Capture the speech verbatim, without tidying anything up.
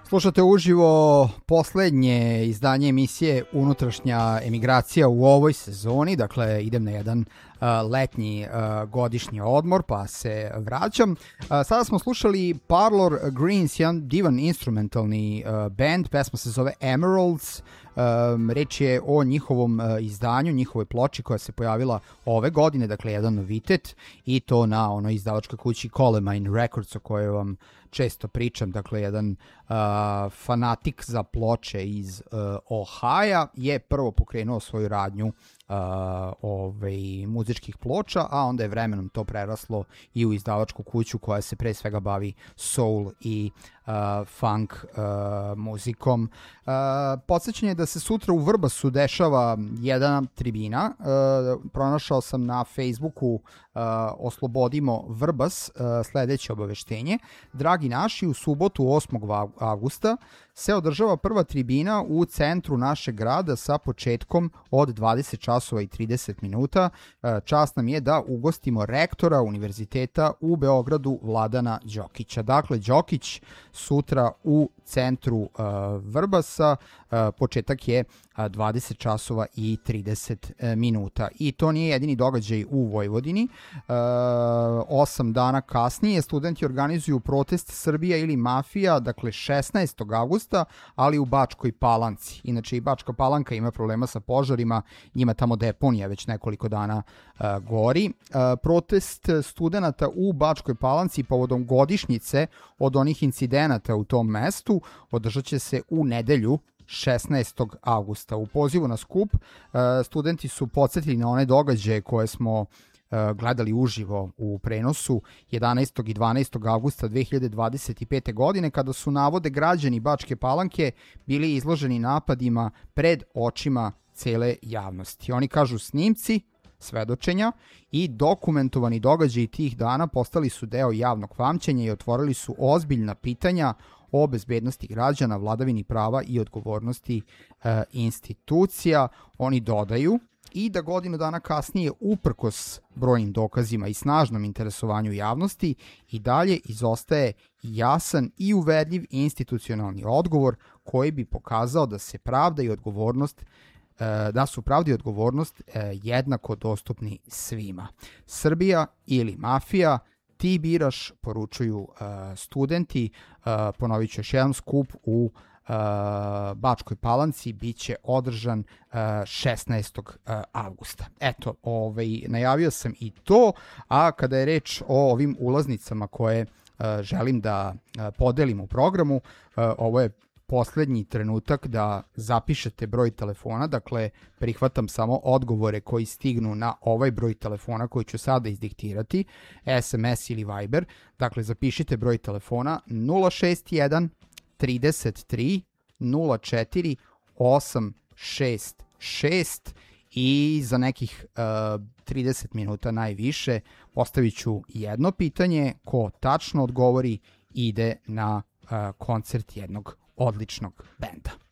Slušate uživo poslednje izdanje emisije Unutrašnja emigracija u ovoj sezoni, dakle idem na jedan uh, letnji uh, godišnji odmor pa se vraćam. Uh, sada smo slušali Parlor Greens, jedan divan instrumentalni uh, band, pesma se zove Emeralds. Um, reč je o njihovom uh, izdanju, njihovoj ploči koja se pojavila ove godine, dakle jedan novitet, i to na onoj izdavačkoj kući Colemine Records o kojoj vam često pričam. Dakle jedan uh, fanatik za ploče iz uh, Ohaja je prvo pokrenuo svoju radnju Uh, ovaj, muzičkih ploča, a onda je vremenom to preraslo i u izdavačku kuću koja se pre svega bavi soul i uh, funk uh, muzikom. Uh, Podsjećanje je da se sutra u Vrbasu dešava jedna tribina. Uh, pronašao sam na Facebooku uh, Oslobodimo Vrbas uh, sledeće obaveštenje. Dragi naši, u subotu osmog avgusta se održava prva tribina u centru našeg grada sa početkom od dvadeset časova i trideset minuta. Čast nam je da ugostimo rektora Univerziteta u Beogradu Vladana Đokića. Dakle, Đokić sutra u centru uh, Vrbasa, uh, početak je uh, dvadeset časova i trideset minuta. I to nije jedini događaj u Vojvodini. Uh, osam dana kasnije studenti organizuju protest Srbija ili mafija, dakle šesnaestog avgusta, ali u Bačkoj Palanci. Inače i Bačka Palanka ima problema sa požarima, njima tamo deponija već nekoliko dana uh, gori. Uh, protest studenata u Bačkoj Palanci povodom godišnjice od onih incidenata u tom mestu održat će se u nedelju šesnaestog avgusta. U pozivu na skup uh, studenti su podsjetili na one događaje koje smo uh, gledali uživo u prenosu jedanaestog i dvanaestog avgusta dve hiljade dvadeset pete. godine, kada su, navode, građani Bačke Palanke bili izloženi napadima pred očima cele javnosti. Oni kažu, snimci, svedočenja i dokumentovani događaji tih dana postali su deo javnog pamćenja i otvorili su ozbiljna pitanja o bezbednosti građana, vladavini prava i odgovornosti e, institucija. Oni dodaju i da godinu dana kasnije, uprkos brojnim dokazima i snažnom interesovanju javnosti, i dalje izostaje jasan i uverljiv institucionalni odgovor koji bi pokazao da se pravda i odgovornost da su pravda i odgovornost jednako dostupni svima. Srbija ili mafija, ti biraš, poručuju studenti. Ponovit ću još jedan, skup u Bačkoj Palanci biće održan šesnaestog avgusta. Eto, ovaj, najavio sam i to, a kada je reč o ovim ulaznicama koje želim da podelim u programu, ovo je poslednji trenutak da zapišete broj telefona, dakle prihvatam samo odgovore koji stignu na ovaj broj telefona koji ću sada izdiktirati, es em es ili Viber. Dakle, zapišite broj telefona nula šest jedan trideset tri nula četiri osam šest šest i za nekih uh, trideset minuta najviše postavit ću jedno pitanje. Ko tačno odgovori ide na uh, koncert jednog odličnog benda.